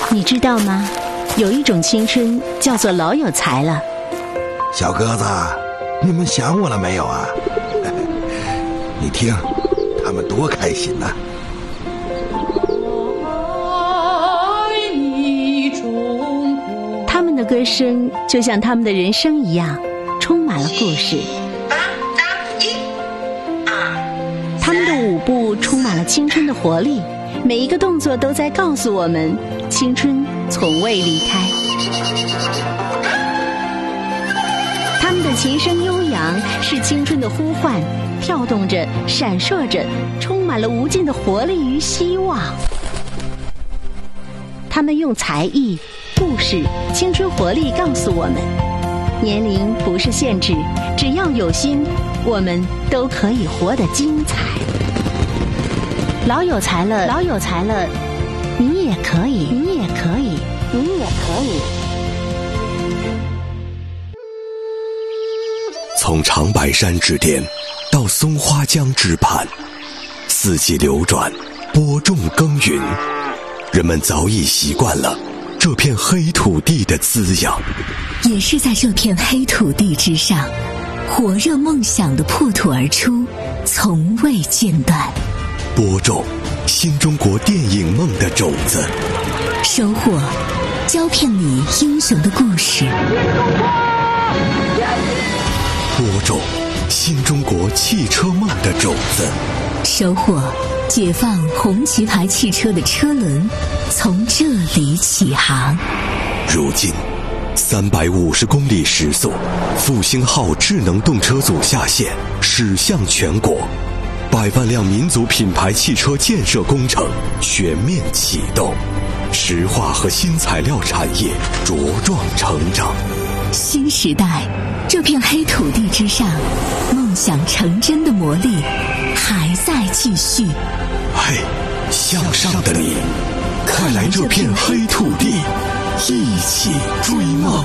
你知道吗？有一种青春叫做老有才了。 小鸽子，你们想我了没有啊？你听，他们多开心呐！ 他们的歌声就像他们的人生一样，充满了故事。他们的舞步充满了青春的活力，每一个动作都在告诉我们，青春从未离开。他们的琴声悠扬，是青春的呼唤，跳动着，闪烁着，充满了无尽的活力与希望。他们用才艺、故事、青春活力告诉我们，年龄不是限制，只要有心，我们都可以活得精彩。老有才了，老有才了，你也可以，你也可以，你也可以。 从长白山之巅到松花江之畔，四季流转，播种耕耘，人们早已习惯了这片黑土地的滋养。 也是在这片黑土地之上，火热梦想的破土而出，从未间断。 播种新中国电影梦的种子， 收获胶片里英雄的故事， 播种新中国汽车梦的种子， 收获解放红旗牌汽车的车轮从这里起航。 如今350公里时速，复兴号智能动车组下线，驶向全国，100万辆民族品牌汽车建设工程全面启动，石化和新材料产业茁壮成长。 新时代，这片黑土地之上，梦想成真的魔力还在继续。 嘿，向上的你，快来这片黑土地，一起追梦。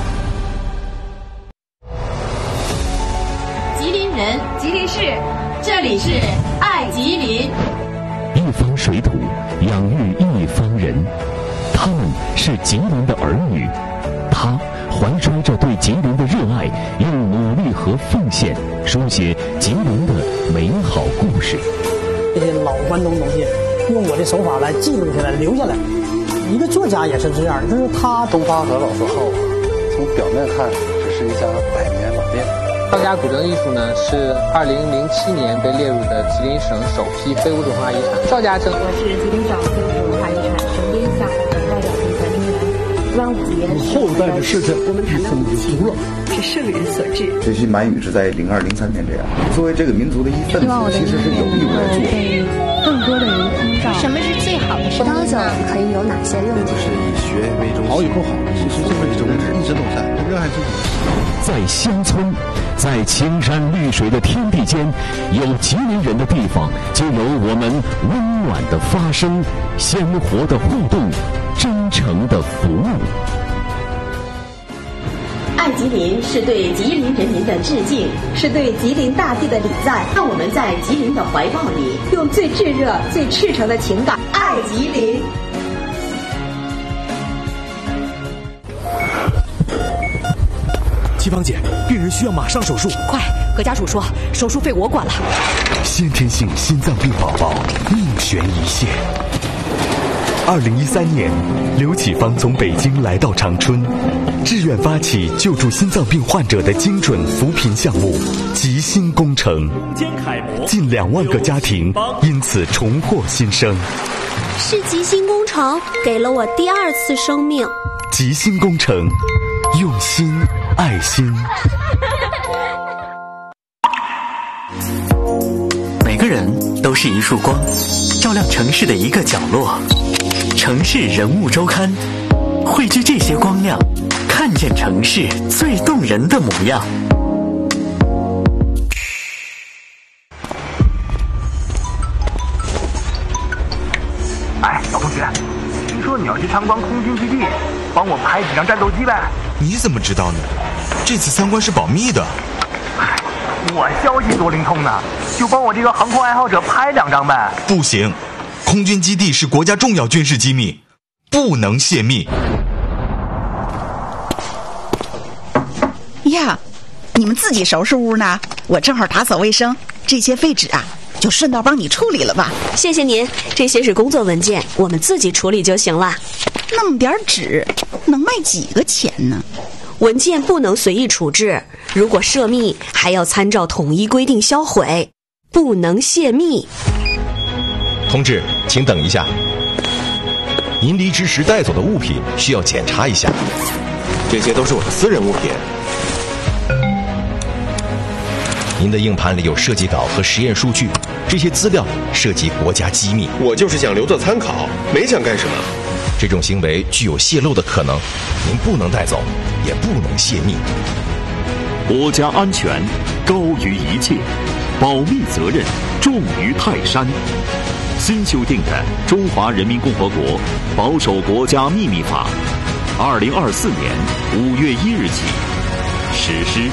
吉林人，吉林市，这里是爱吉林。 一方水土养育一方人，他们是吉林的儿女，他怀揣着对吉林的热爱，用努力和奉献书写吉林的美好故事。 这些老关东东西，用我的手法来记录下来、留下来。一个作家也是这样，就是他。 东方河老字号，从表面看只是一家百年老店。 赵家古镇艺术呢，是2007年被列入的吉林省首批非物质文化遗产。赵家镇， 我是吉林省非物质文化遗产省编下的代表评选人员。端午节后代的事情， 我们谈的母亲是圣人所致。 学习满语是在02、03年这样。作为这个民族的一份子，其实是有义务来做。 更多的人听到什么是最好的生活呢？可以有哪些用途？ 就是以学为中心。 好与不好，其实这个种子一直都在，热爱自己。 在乡村，在青山绿水的天地间，有吉林人的地方，就有我们温暖的发声、鲜活的互动、真诚的服务。 爱吉林是对吉林人民的致敬，是对吉林大地的礼赞。让我们在吉林的怀抱里，用最炙热、最赤诚的情感爱吉林。 七芳姐，病人需要马上手术， 快！何家属说手术费我管了。 先天性心脏病宝宝命悬一线。2013年，刘启芳从北京来到长春，志愿发起救助心脏病患者的精准扶贫项目“吉心工程”，近2万个家庭因此重获新生。 是吉心工程给了我第2次生命。 吉心工程，用心爱心。 每个人都是一束光，照亮城市的一个角落。城市人物周刊，汇聚这些光亮，看见城市最动人的模样。 哎，小同学，听说你要去参观空军基地，帮我拍几张战斗机呗？ 你怎么知道呢？这次参观是保密的。 我消息多灵通呢，就帮我这个航空爱好者拍2张呗。 不行，空军基地是国家重要军事机密，不不能泄密。 呀，你们自己收拾屋呢？我正好打扫卫生，这些废纸啊，就顺道帮你处理了吧。 谢谢您，这些是工作文件，我们自己处理就行了。 那么点纸，能卖几个钱呢？ 文件不能随意处置，如果涉密，还要参照统一规定销毁，不能泄密。 同志，请等一下，您离职时带走的物品需要检查一下，这些都是我的私人物品。您的硬盘里有设计稿和实验数据，这些资料涉及国家机密。 我就是想留作参考，没想干什么。 这种行为具有泄露的可能，您不能带走，也不能泄密。 国家安全高于一切，保密责任重于泰山。新修订的《中华人民共和国保守国家秘密法》，2024年5月1日起实施。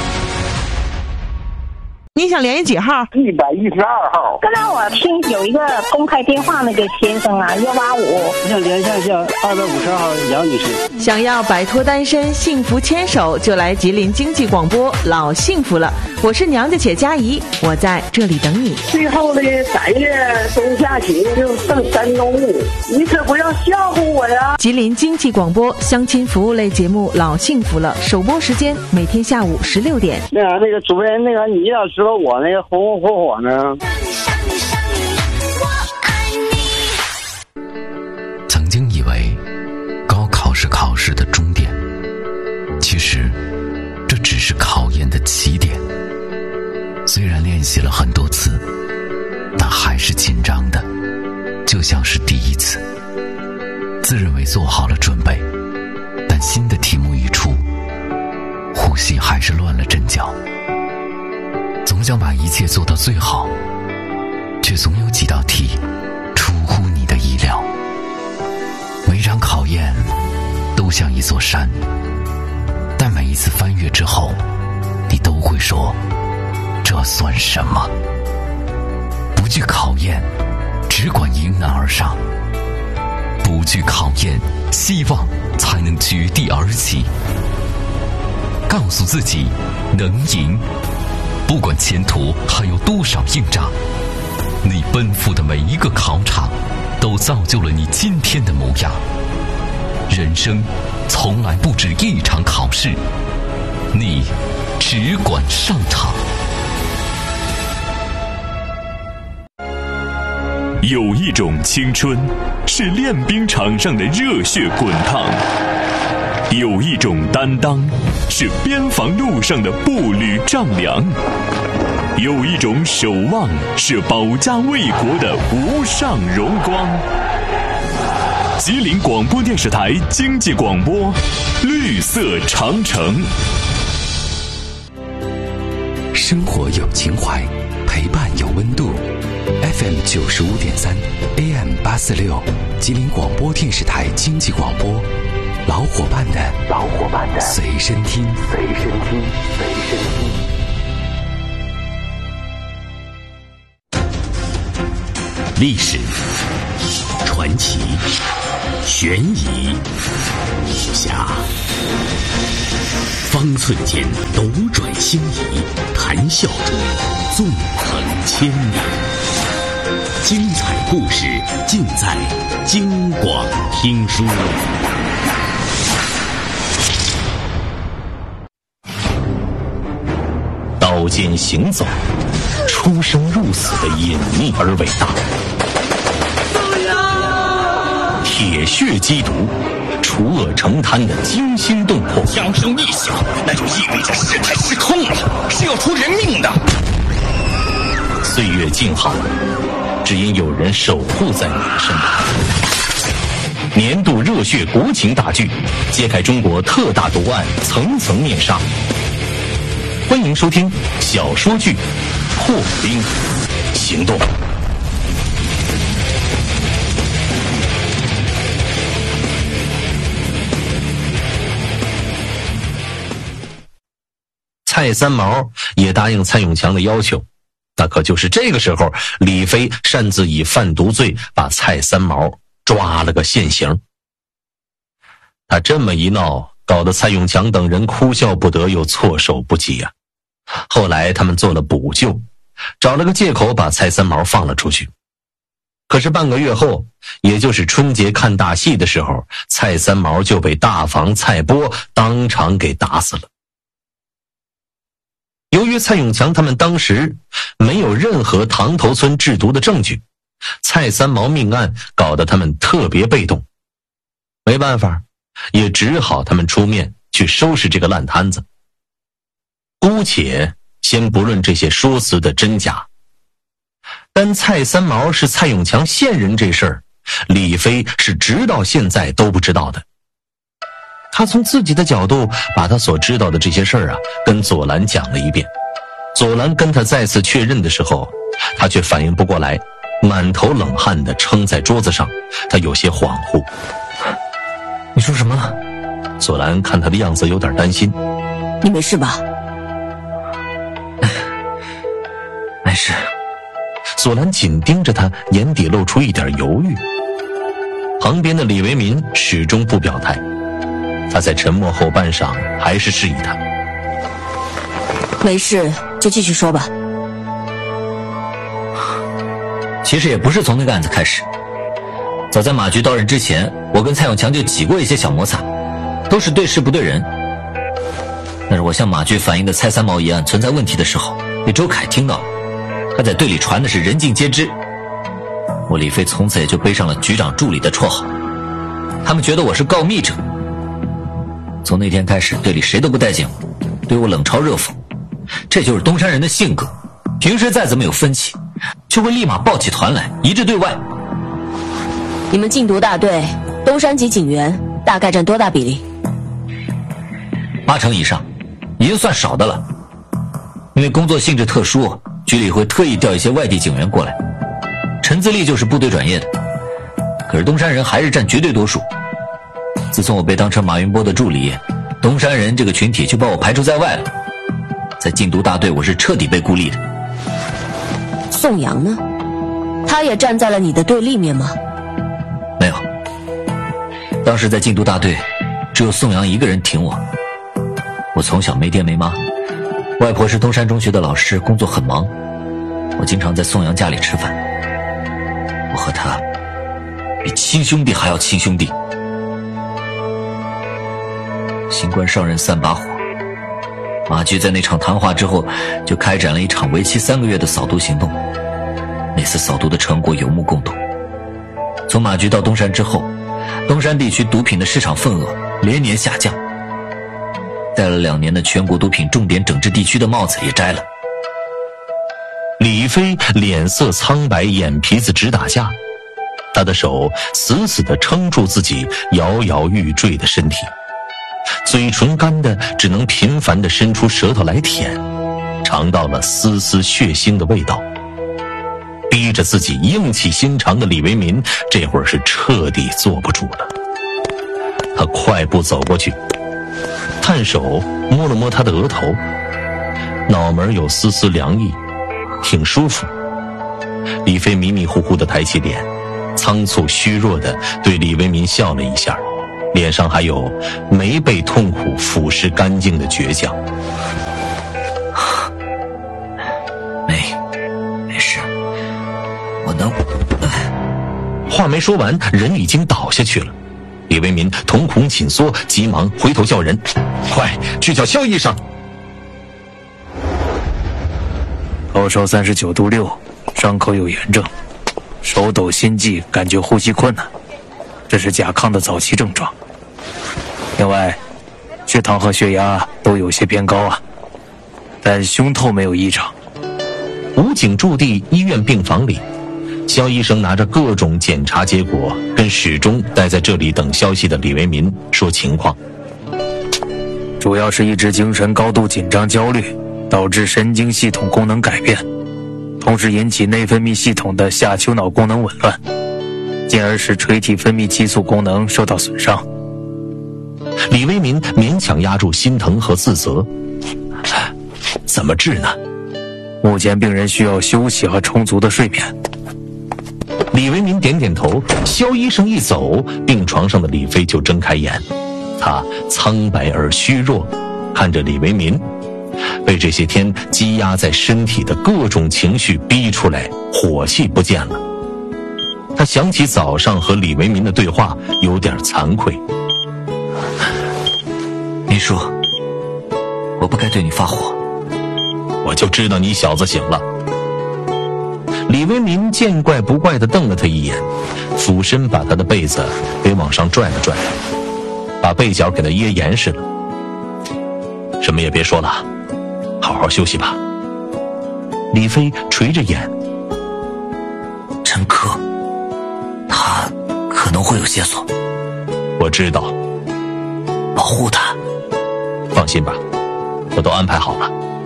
你想联系几号 ？112号。 刚才我听有一个公开电话那个先生啊，185。 我想连线一下250号杨女士。 想要摆脱单身，幸福牵手，就来吉林经济广播，老幸福了。我是娘家且佳怡，我在这里等你。 最后的3月中下旬就剩3周，你可不要吓唬我呀！ 吉林经济广播相亲服务类节目《老幸福了》，首播时间每天下午16点。 那个主任，你要知道我那个红红火火呢。 曾经以为高考是考试的终点，其实这只是考验的起点。虽然练习了很多次，但还是紧张的，就像是第一次。自认为做好了准备，但新的题目一出，呼吸还是乱了阵脚。总想把一切做到最好，却总有几道题出乎你的意料。每场考验都像一座山，但每一次翻越之后，你都会说，这算什么？不惧考验，只管迎难而上。不惧考验，希望才能绝地而起。告诉自己能赢，不管前途还有多少硬仗，你奔赴的每一个考场都造就了你今天的模样。人生从来不止一场考试，你只管上场。 有一种青春是练兵场上的热血滚烫，有一种担当是边防路上的步履丈量，有一种守望是保家卫国的无上荣光。吉林广播电视台经济广播，绿色长城。 生活有情怀，陪伴有温度。FM 95.3 AM 846，吉林广播电视台经济广播，老伙伴的随身听。 历史、传奇、悬疑、武侠，方寸间斗转星移，谈笑中纵横千里。精彩故事尽在京广听书。刀尖行走，出生入死的隐秘而伟大。铁血缉毒，除恶成滩的惊心动魄。枪声一响，那就意味着事态失控了，是要出人命的。岁月静好，只因有人守护在你的身旁。年度热血国情大剧，揭开中国特大毒案层层面纱。欢迎收听小说剧《破冰行动》。蔡三毛也答应蔡永强的要求，那可就是这个时候，李飞擅自以贩毒罪把蔡三毛抓了个现行。 他这么一闹，搞得蔡永强等人哭笑不得又措手不及啊。后来他们做了补救，找了个借口把蔡三毛放了出去。可是半个月后，也就是春节看大戏的时候，蔡三毛就被大房蔡波当场给打死了。由于蔡永强他们当时没有任何塘头村制毒的证据，蔡三毛命案搞得他们特别被动，没办法，也只好他们出面去收拾这个烂摊子。姑且先不论这些说辞的真假，但蔡三毛是蔡永强线人这事儿，李飞是直到现在都不知道的。他从自己的角度把他所知道的这些事儿跟左蓝讲了一遍。左蓝跟他再次确认的时候，他却反应不过来，满头冷汗地撑在桌子上，他有些恍惚。 你说什么？ 左蓝看他的样子有点担心。 你没事吧？ 没事。 左蓝紧盯着他，眼底露出一点犹豫。旁边的李维民始终不表态，他在沉默后半晌还是示意他。 没事，就继续说吧。 其实也不是从那个案子开始，早在马局到任之前，我跟蔡永强就起过一些小摩擦，都是对事不对人。但是我向马局反映的蔡三毛一案存在问题的时候，被周凯听到了，他在队里传的是人尽皆知。我李飞从此也就背上了局长助理的绰号，他们觉得我是告密者。从那天开始，队里谁都不待见我，对我冷嘲热讽。这就是东山人的性格，平时再怎么有分歧，就会立马抱起团来，一致对外。 你们禁毒大队东山籍警员大概占多大比例 ？8成以上，已经算少的了。因为工作性质特殊，局里会特意调一些外地警员过来。陈自立就是部队转业的，可是东山人还是占绝对多数。自从我被当成马云波的助理，东山人这个群体就把我排除在外了。在禁毒大队，我是彻底被孤立的。 宋阳呢？他也站在了你的对立面吗？ 没有。当时在禁毒大队，只有宋阳一个人挺我。我从小没爹没妈，外婆是东山中学的老师，工作很忙，我经常在宋阳家里吃饭。我和他比亲兄弟还要亲兄弟。新官上任3把火，马局在那场谈话之后，就开展了一场为期3个月的扫毒行动。那次扫毒的成果有目共睹。从马局到东山之后，东山地区毒品的市场份额连年下降，戴了2年的全国毒品重点整治地区的帽子也摘了。 李飞脸色苍白，眼皮子直打架，他的手死死地撑住自己摇摇欲坠的身体，嘴唇干的只能频繁地伸出舌头来舔，尝到了丝丝血腥的味道。逼着自己硬起心肠的李维民这会儿是彻底坐不住了。他快步走过去，探手摸了摸他的额头，脑门有丝丝凉意，挺舒服。李飞迷迷糊糊地抬起脸，仓促虚弱地对李维民笑了一下，脸上还有没被痛苦腐蚀干净的倔强。 没事，我能。 话没说完，人已经倒下去了。李维民瞳孔紧缩，急忙回头叫人：“快去叫肖医生！” 高烧39度6，伤口有炎症，手抖心悸，感觉呼吸困难，这是甲亢的早期症状。另外，血糖和血压都有些偏高啊，但胸透没有异常。 武警驻地医院病房里，肖医生拿着各种检查结果，跟始终待在这里等消息的李维民说情况。 主要是抑制精神高度紧张焦虑，导致神经系统功能改变，同时引起内分泌系统的下丘脑功能紊乱，进而使垂体分泌激素功能受到损伤。 李维民勉强压住心疼和自责。怎么治呢？ 目前病人需要休息和充足的睡眠。 李维民点点头，肖医生一走，病床上的李飞就睁开眼， 他苍白而虚弱，看着李维民，被这些天积压在身体的各种情绪逼出来，火气不见了。他想起早上和李维民的对话，有点惭愧。 民叔，我不该对你发火。 我就知道你小子醒了。李维民见怪不怪地瞪了他一眼，俯身把他的被子给往上拽了拽，把被角给他掖严实了。什么也别说了，好好休息吧。李飞垂着眼， 陈科，他可能会有线索。 我知道， 保护他。 放心吧，我都安排好了。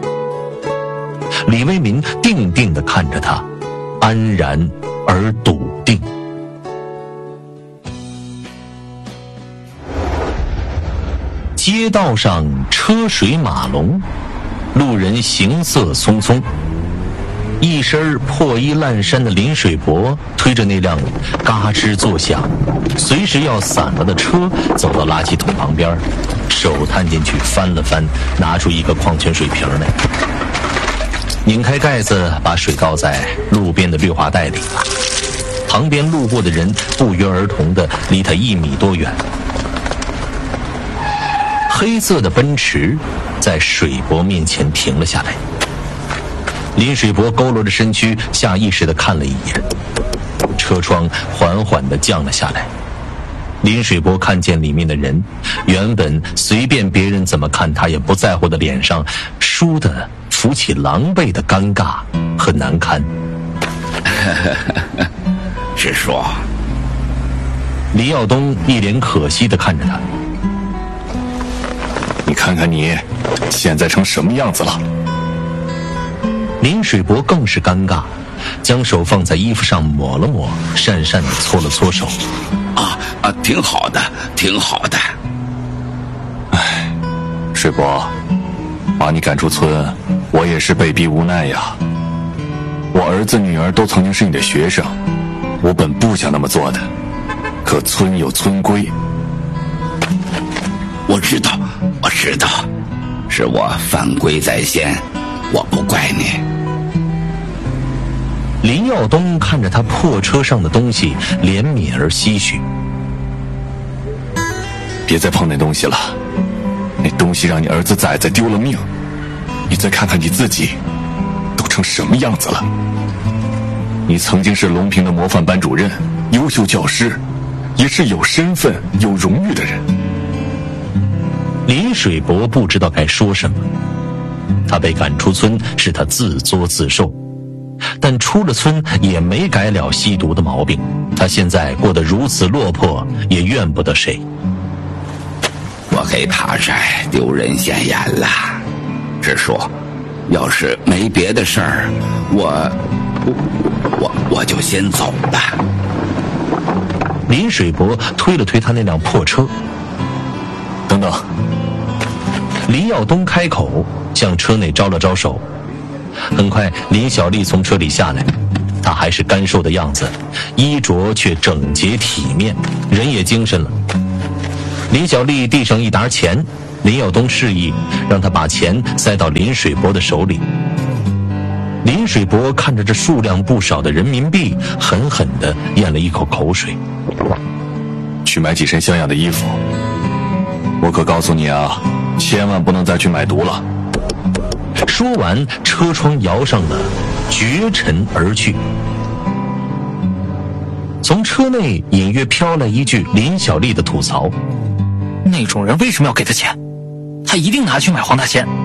李维民定定地看着他，安然而笃定。街道上车水马龙，路人行色匆匆。一身破衣烂衫的林水伯推着那辆嘎吱作响、随时要散了的车走到垃圾桶旁边，手探进去翻了翻，拿出一个矿泉水瓶来，拧开盖子，把水倒在路边的绿化带里。旁边路过的人不约而同地离他1米多远。黑色的奔驰在水伯面前停了下来。林水伯佝偻着身躯，下意识地看了一眼，车窗缓缓地降了下来。林水伯看见里面的人，原本随便别人怎么看他也不在乎的脸上，倏地浮起狼狈的尴尬和难堪。 师叔， 李耀东一脸可惜地看着他。 你看看你现在成什么样子了。 林水伯更是尴尬，将手放在衣服上抹了抹，讪讪地搓了搓手。 挺好的，挺好的。 哎，水伯，把你赶出村，我也是被逼无奈呀。我儿子女儿都曾经是你的学生，我本不想那么做的，可村有村规。 我知道，是我犯规在先，我不怪你。 林耀东看着他破车上的东西，怜悯而唏嘘。 别再碰那东西了，那东西让你儿子崽子丢了命。你再看看你自己，都成什么样子了。你曾经是隆平的模范班主任，优秀教师，也是有身份有荣誉的人。 林水伯不知道该说什么，他被赶出村是他自作自受，但出了村也没改了吸毒的毛病。他现在过得如此落魄，也怨不得谁。 我给爬山丢人现眼了，师叔，要是没别的事儿，我就先走了。 林水伯推了推他那辆破车。 等等。 林耀东开口向车内招了招手。很快林小丽从车里下来，她还是干瘦的样子，衣着却整洁体面，人也精神了。林小丽递上一沓钱，林耀东示意让她把钱塞到林水伯的手里。林水伯看着这数量不少的人民币，狠狠地咽了一口口水。 去买几身像样的衣服，我可告诉你啊，千万不能再去买毒了。 说完，车窗摇上了，绝尘而去。从车内隐约飘来一句林小丽的吐槽： 那种人为什么要给他钱？他一定拿去买黄大仙。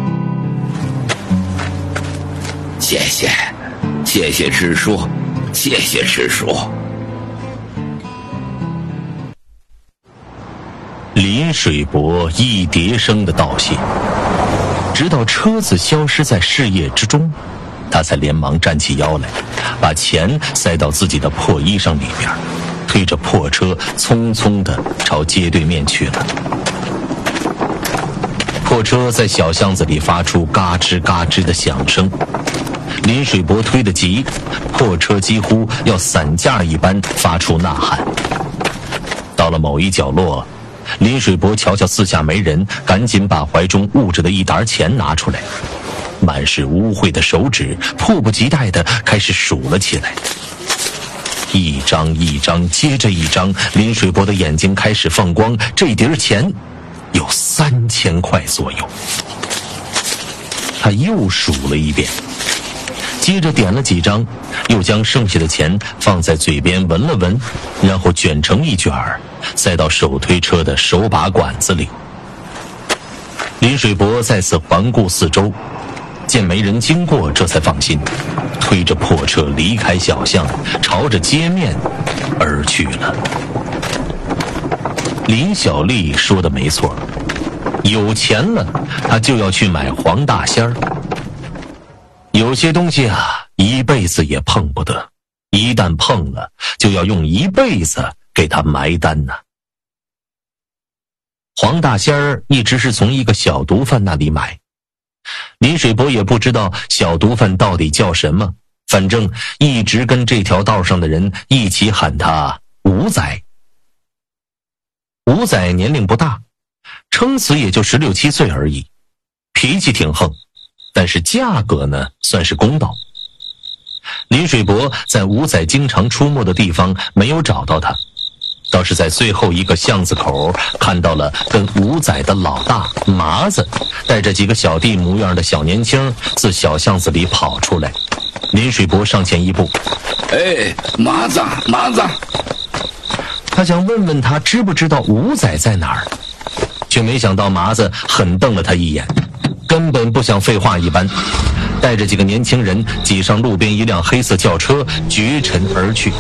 谢谢师叔，谢谢师叔。 林水伯一叠声的道谢，直到车子消失在视野之中，他才连忙站起腰来，把钱塞到自己的破衣裳里边，推着破车匆匆地朝街对面去了。破车在小巷子里发出嘎吱嘎吱的响声，林水伯推得急，破车几乎要散架一般发出呐喊。到了某一角落， 林水伯瞧瞧四下没人，赶紧把怀中捂着的一沓钱拿出来，满是污秽的手指迫不及待地开始数了起来。一张一张接着一张，林水伯的眼睛开始放光，这叠钱有3000块左右。他又数了一遍，接着点了几张，又将剩下的钱放在嘴边闻了闻，然后卷成一卷儿，塞到手推车的手把管子里。林水伯再次环顾四周，见没人经过，这才放心，推着破车离开小巷，朝着街面而去了。林小丽说的没错，有钱了，他就要去买黄大仙儿。有些东西啊，一辈子也碰不得，一旦碰了，就要用一辈子给他埋单呢。黄大仙儿一直是从一个小毒贩那里买，林水伯也不知道小毒贩到底叫什么，反正一直跟这条道上的人一起喊他吴仔。吴仔年龄不大，撑死也就16、17岁而已，脾气挺横，但是价格呢算是公道。林水伯在吴仔经常出没的地方没有找到他，倒是在最后一个巷子口看到了跟吴仔的老大麻子带着几个小弟模样的小年轻自小巷子里跑出来。林水伯上前一步， 哎，麻子， 他想问问他知不知道吴仔在哪儿，却没想到麻子狠瞪了他一眼，根本不想废话一般，带着几个年轻人挤上路边一辆黑色轿车，绝尘而去。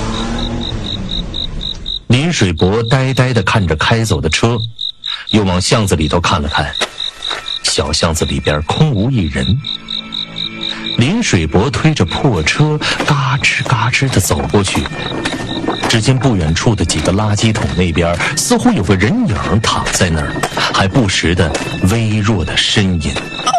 林水伯呆呆地看着开走的车，又往巷子里头看了看，小巷子里边空无一人。林水伯推着破车嘎吱嘎吱地走过去，只见不远处的几个垃圾桶那边似乎有个人影躺在那儿，还不时的微弱的呻吟。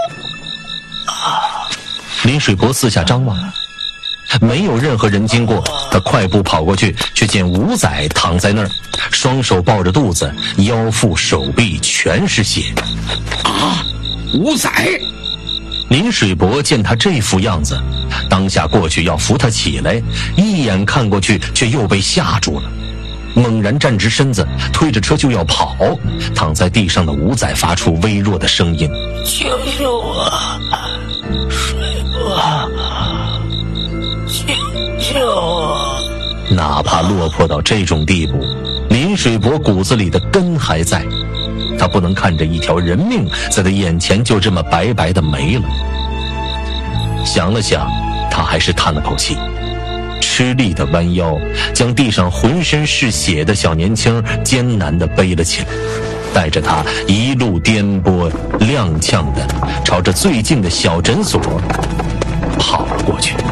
林水伯四下张望，没有任何人经过，他快步跑过去，却见吴仔躺在那儿，双手抱着肚子，腰腹手臂全是血。 啊，吴仔！ 林水伯见他这副样子，当下过去要扶他起来，一眼看过去却又被吓住了，猛然站直身子，推着车就要跑。躺在地上的吴仔发出微弱的声音： 救救我，水伯，救救我！ 哪怕落魄到这种地步，林水伯骨子里的根还在，他不能看着一条人命在他眼前就这么白白的没了。想了想，他还是叹了口气，吃力的弯腰，将地上浑身是血的小年轻艰难地背了起来，带着他一路颠簸踉跄地朝着最近的小诊所跑了过去。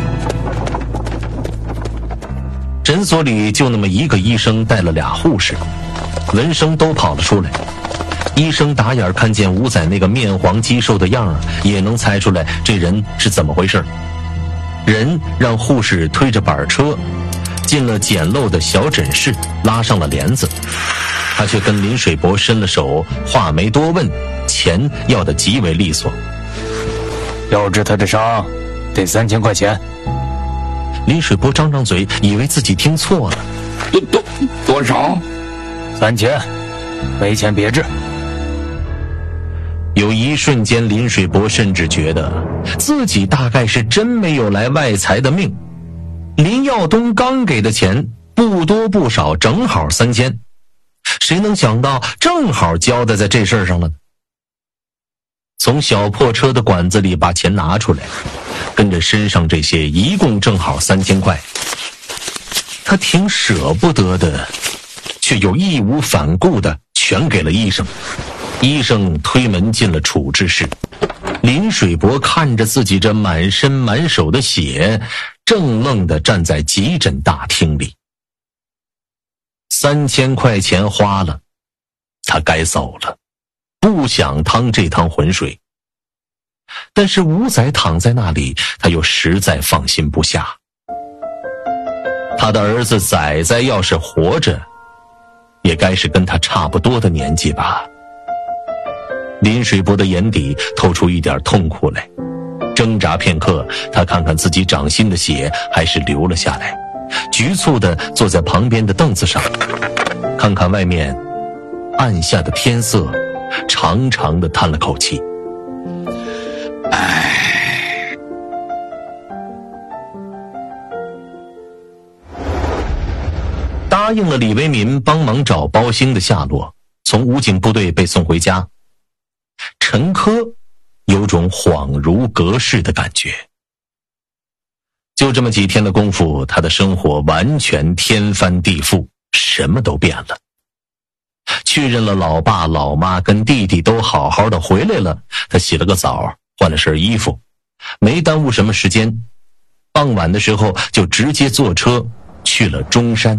诊所里就那么一个医生带了俩护士，闻声都跑了出来。医生打眼看见吴仔那个面黄肌瘦的样儿，也能猜出来这人是怎么回事。人让护士推着板车进了简陋的小诊室，拉上了帘子。他却跟林水伯伸了手，话没多问，钱要得极为利索。 要治他的伤，得3000块钱。 林水伯张张嘴，以为自己听错了。 多少 ？3000，没钱别治。 有一瞬间，林水伯甚至觉得自己大概是真没有来外财的命。林耀东刚给的钱不多不少，正好3000，谁能想到正好交代在这事儿上了呢？从小破车的管子里把钱拿出来，跟着身上这些一共正好3000块。他挺舍不得的，却又义无反顾的全给了医生。医生推门进了处置室，林水伯看着自己这满身满手的血，怔愣地站在急诊大厅里。3000块钱花了，他该走了，不想趟这趟浑水。但是吴仔躺在那里，他又实在放心不下。他的儿子仔仔要是活着， 也该是跟他差不多的年纪吧。林水波的眼底透出一点痛苦来，挣扎片刻，他看看自己掌心的血还是流了下来，局促地坐在旁边的凳子上，看看外面暗下的天色，长长地叹了口气。答应了李维民帮忙找包兴的下落，从武警部队被送回家，陈科有种恍如隔世的感觉。就这么几天的功夫，他的生活完全天翻地覆，什么都变了。确认了老爸老妈跟弟弟都好好的回来了，他洗了个澡，换了身衣服，没耽误什么时间，傍晚的时候就直接坐车去了中山。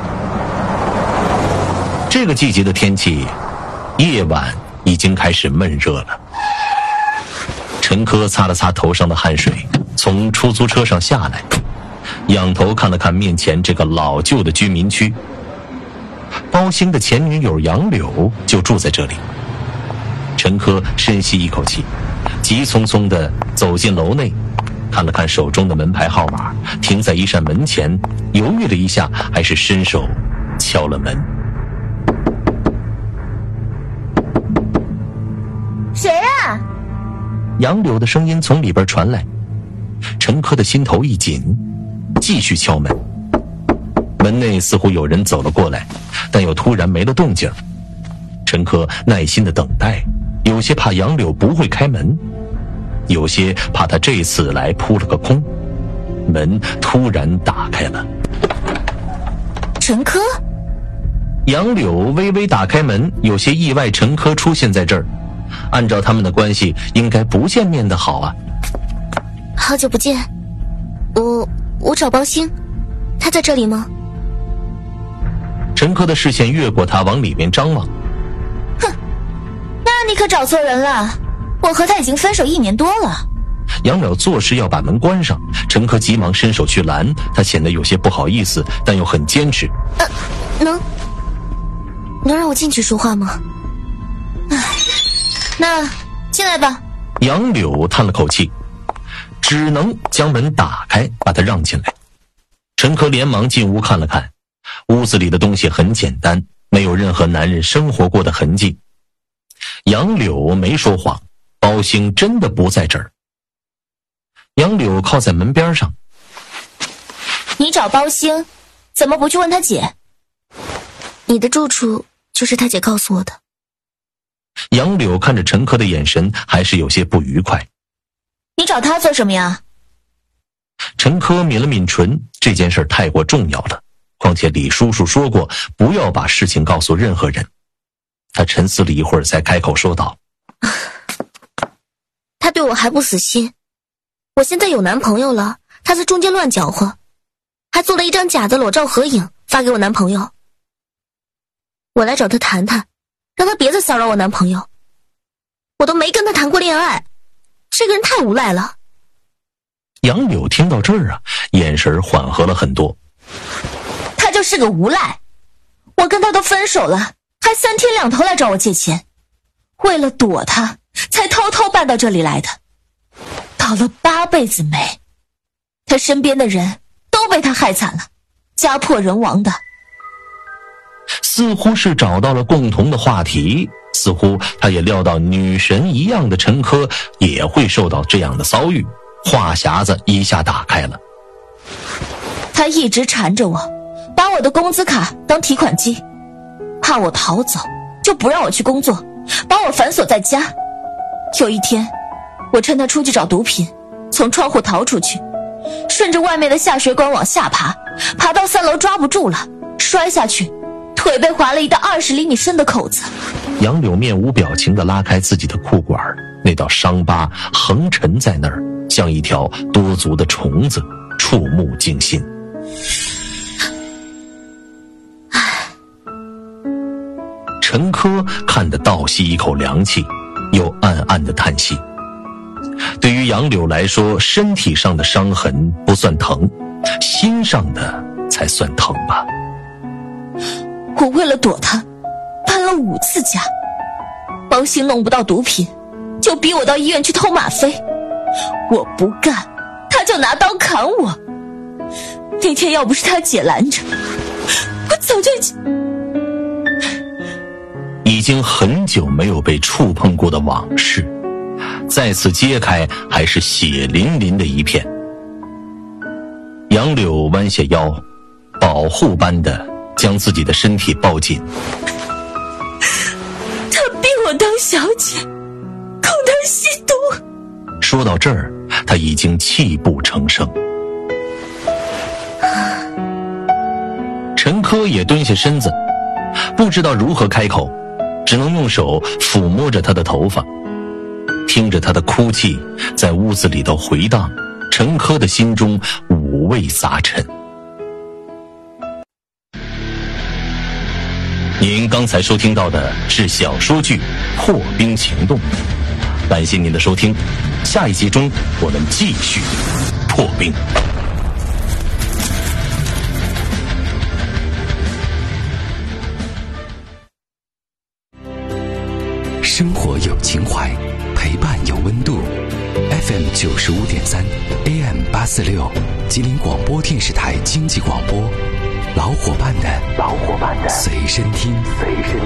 这个季节的天气，夜晚已经开始闷热了。陈科擦了擦头上的汗水，从出租车上下来，仰头看了看面前这个老旧的居民区。包兴的前女友杨柳就住在这里。陈科深吸一口气，急匆匆地走进楼内，看了看手中的门牌号码，停在一扇门前，犹豫了一下，还是伸手敲了门。 谁啊？ 杨柳的声音从里边传来。陈科的心头一紧，继续敲门。门内似乎有人走了过来，但又突然没了动静。陈科耐心地等待，有些怕杨柳不会开门，有些怕他这次来扑了个空。门突然打开了。 陈科？ 杨柳微微打开门，有些意外陈科出现在这儿。按照他们的关系，应该不见面的好啊。 好久不见，我找包兴，他在这里吗？ 陈科的视线越过他，往里面张望。 哼，那你可找错人了，我和他已经分手1年多了。 杨柳做事要把门关上，陈科急忙伸手去拦，他显得有些不好意思，但又很坚持。 能让我进去说话吗？那进来吧。 杨柳叹了口气，只能将门打开，把他让进来。陈科连忙进屋看了看，屋子里的东西很简单，没有任何男人生活过的痕迹。杨柳没说谎，包兴真的不在这儿。杨柳靠在门边上。 你找包兴，怎么不去问他姐？你的住处就是他姐告诉我的。 杨柳看着陈科的眼神还是有些不愉快。 你找他做什么呀？ 陈科抿了抿唇，这件事太过重要了，况且李叔叔说过不要把事情告诉任何人。他沉思了一会儿才开口说道。 他对我还不死心，我现在有男朋友了，他在中间乱搅和，还做了一张假的裸照合影发给我男朋友。我来找他谈谈，让他别再骚扰我男朋友。我都没跟他谈过恋爱，这个人太无赖了。 杨柳听到这儿啊，眼神缓和了很多。 他就是个无赖，我跟他都分手了，还3天2头来找我借钱，为了躲他才偷偷搬到这里来的，倒了8辈子霉。他身边的人都被他害惨了，家破人亡的。 似乎是找到了共同的话题，似乎他也料到女神一样的陈科也会受到这样的遭遇，话匣子一下打开了。 他一直缠着我，把我的工资卡当提款机，怕我逃走就不让我去工作，把我反锁在家。有一天我趁他出去找毒品，从窗户逃出去，顺着外面的下水管往下爬，爬到3楼抓不住了，摔下去，腿被划了一道20厘米深的口子。 杨柳面无表情地拉开自己的裤管，那道伤疤横陈在那儿，像一条多足的虫子，触目惊心。陈科看得倒吸一口凉气，又暗暗地叹息。对于杨柳来说，身体上的伤痕不算疼，心上的才算疼吧。 我为了躲他，搬了5次家。帮心弄不到毒品，就逼我到医院去偷吗啡。我不干，他就拿刀砍我。那天要不是他姐拦着，我早就已经很久没有被触碰过的往事，再次揭开，还是血淋淋的一片。杨柳弯下腰，保护般的将自己的身体抱紧。 他逼我当小姐，供他吸毒。 说到这儿，他已经泣不成声。陈珂也蹲下身子，不知道如何开口，只能用手抚摸着他的头发，听着他的哭泣在屋子里头回荡。陈珂的心中五味杂陈。您刚才收听到的是小说剧《破冰行动》，感谢您的收听，下一集中我们继续破冰。 生活有情怀，陪伴有温度。FM 95.3 AM 846，吉林广播电视台经济广播，老伙伴的随身听。